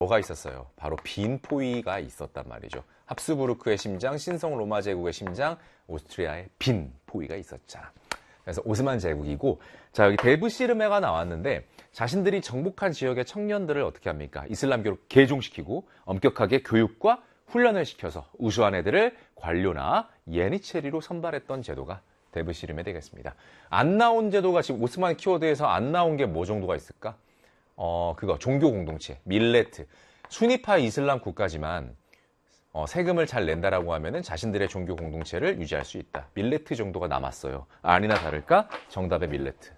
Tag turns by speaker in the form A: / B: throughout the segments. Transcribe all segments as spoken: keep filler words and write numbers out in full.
A: 뭐가 있었어요? 바로 빈 포위가 있었단 말이죠. 합스부르크의 심장, 신성 로마 제국의 심장, 오스트리아의 빈 포위가 있었죠. 그래서 오스만 제국이고, 자, 여기 데브시르메가 나왔는데, 자신들이 정복한 지역의 청년들을 어떻게 합니까? 이슬람교로 개종시키고, 엄격하게 교육과 훈련을 시켜서 우수한 애들을 관료나 예니체리로 선발했던 제도가 데브시르메 되겠습니다. 안 나온 제도가 지금 오스만 키워드에서 안 나온 게 뭐 정도가 있을까? 어, 그거, 종교 공동체, 밀레트. 수니파 이슬람 국가지만, 어, 세금을 잘 낸다라고 하면은 자신들의 종교 공동체를 유지할 수 있다. 밀레트 정도가 남았어요. 아니나 다를까? 정답의 밀레트.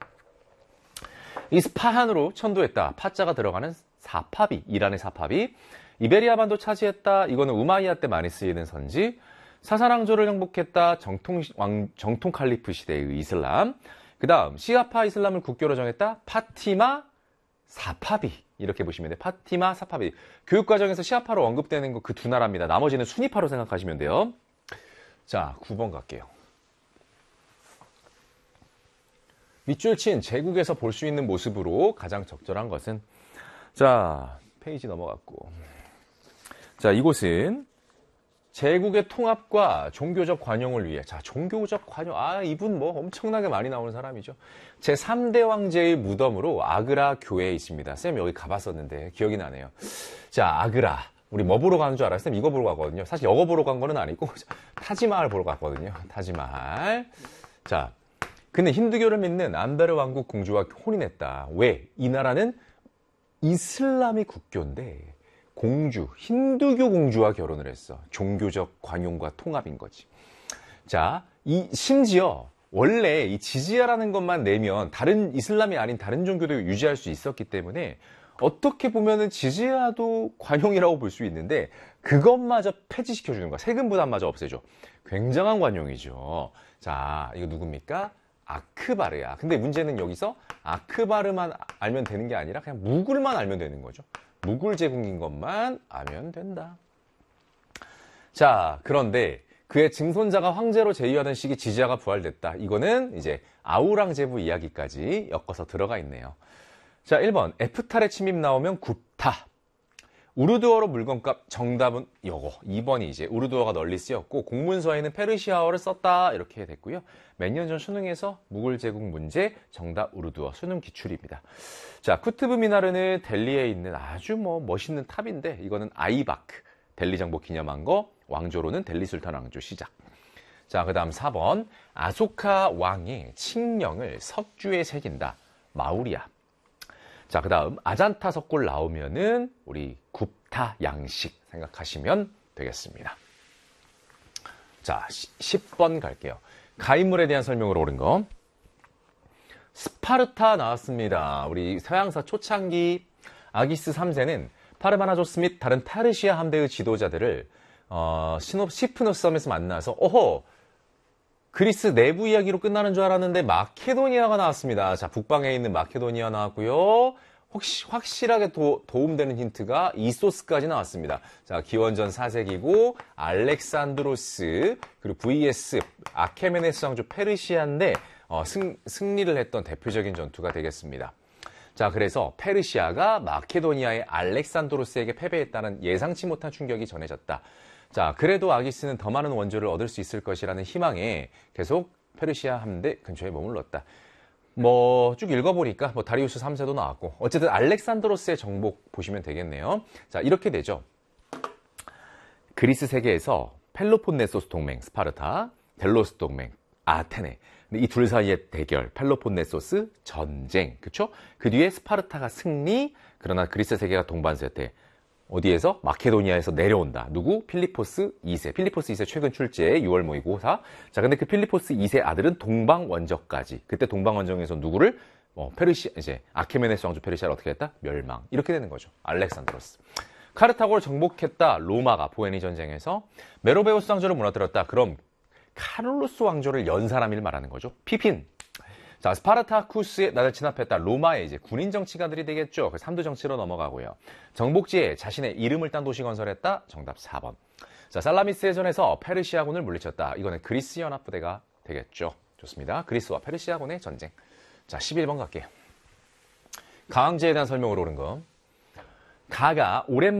A: 이스파한으로 천도했다. 파자가 들어가는 사파비, 이란의 사파비. 이베리아 반도 차지했다. 이거는 우마이야 때 많이 쓰이는 선지. 사사랑조를 정복했다. 정통, 왕, 정통 칼리프 시대의 이슬람. 그 다음, 시아파 이슬람을 국교로 정했다. 파티마 사파비. 이렇게 보시면 돼요. 파티마 사파비. 교육과정에서 시아파로 언급되는 거 그 두 나라입니다. 나머지는 수니파로 생각하시면 돼요. 자, 구 번 갈게요. 밑줄 친 제국에서 볼 수 있는 모습으로 가장 적절한 것은, 자, 페이지 넘어갔고. 자, 이곳은 제국의 통합과 종교적 관용을 위해, 자, 종교적 관용, 아, 이분 뭐 엄청나게 많이 나오는 사람이죠. 제삼 대 왕제의 무덤으로 아그라 교회에 있습니다. 쌤 여기 가봤었는데 기억이 나네요. 자, 아그라. 우리 뭐 보러 가는 줄 알아요? 쌤 이거 보러 가거든요. 사실 이거 보러 간 거는 아니고 타지마할 보러 갔거든요. 타지마할. 자, 근데 힌두교를 믿는 안베르 왕국 공주와 혼인했다. 왜? 이 나라는 이슬람이 국교인데 공주, 힌두교 공주와 결혼을 했어. 종교적 관용과 통합인 거지. 자, 이 심지어 원래 이 지지야라는 것만 내면 다른 이슬람이 아닌 다른 종교도 유지할 수 있었기 때문에 어떻게 보면은 지지야도 관용이라고 볼 수 있는데 그것마저 폐지시켜주는 거야. 세금 부담마저 없애줘. 굉장한 관용이죠. 자, 이거 누굽니까? 아크바르야. 근데 문제는 여기서 아크바르만 알면 되는 게 아니라 그냥 무굴만 알면 되는 거죠. 무굴 제국인 것만 알면 된다. 자, 그런데 그의 증손자가 황제로 제위하던 시기 지지야가 부활됐다. 이거는 이제 아우랑제부 이야기까지 엮어서 들어가 있네요. 자, 일 번 에프탈의 침입 나오면 굽타. 우르두어로 물건값 정답은 요거. 이 번이 이제 우르두어가 널리 쓰였고 공문서에는 페르시아어를 썼다 이렇게 됐고요. 몇 년 전 수능에서 무굴 제국 문제 정답 우르두어 수능 기출입니다. 자, 쿠투브 미나르는 델리에 있는 아주 뭐 멋있는 탑인데 이거는 아이바크 델리 정복 기념한 거. 왕조로는 델리 술탄 왕조 시작. 자, 그 다음 사 번 아소카 왕의 칙령을 석주에 새긴다. 마우리아. 자, 그 다음 아잔타 석골 나오면은 우리 굽타 양식 생각하시면 되겠습니다. 자, 십 번 갈게요. 가인물에 대한 설명으로 옳은 거. 스파르타 나왔습니다. 우리 서양사 초창기 아기스 삼 세는 파르마나조스 및 다른 타르시아 함대의 지도자들을 어, 시노, 시프노스 섬에서 만나서 어허 그리스 내부 이야기로 끝나는 줄 알았는데 마케도니아가 나왔습니다. 자, 북방에 있는 마케도니아 나왔고요. 혹시 확실하게 도, 도움되는 힌트가 이소스까지 나왔습니다. 자, 기원전 사 세기고 알렉산드로스 그리고 브이에스 아케메네스 왕조 페르시아인데 어, 승, 승리를 했던 대표적인 전투가 되겠습니다. 자, 그래서 페르시아가 마케도니아의 알렉산드로스에게 패배했다는 예상치 못한 충격이 전해졌다. 자, 그래도 아기스는 더 많은 원조를 얻을 수 있을 것이라는 희망에 계속 페르시아 함대 근처에 머물렀다. 뭐 쭉 읽어보니까 뭐 다리우스 삼 세도 나왔고 어쨌든 알렉산드로스의 정복 보시면 되겠네요. 자, 이렇게 되죠. 그리스 세계에서 펠로폰네소스 동맹 스파르타, 델로스 동맹 아테네. 이 둘 사이의 대결, 펠로폰네소스 전쟁, 그렇죠? 그 뒤에 스파르타가 승리. 그러나 그리스 세계가 동반세태. 어디에서? 마케도니아에서 내려온다. 누구? 필리포스 이 세. 필리포스 이 세 최근 출제 유월 모의고사. 자, 근데 그 필리포스 이 세 아들은 동방원적까지. 그때 동방원정에서 누구를? 어, 페르시아, 이제 아케메네스 왕조 페르시아를 어떻게 했다? 멸망. 이렇게 되는 거죠. 알렉산드로스. 카르타고를 정복했다. 로마가 포에니 전쟁에서. 메로베우스 왕조를 무너뜨렸다. 그럼 카를로스 왕조를 연 사람을 말하는 거죠. 피핀. 자, 스파르타쿠스에 나를 진압했다. 로마의 이제 군인 정치가들이 되겠죠. 그 삼두 정치로 넘어가고요. 정복지에 자신의 이름을 딴 도시 건설했다. 정답 사 번. 자, 살라미스의 전에서 페르시아군을 물리쳤다. 이거는 그리스 연합부대가 되겠죠. 좋습니다. 그리스와 페르시아군의 전쟁. 자, 십일 번 갈게요. 가왕제에 대한 설명으로 옳은 거. 가가 오랜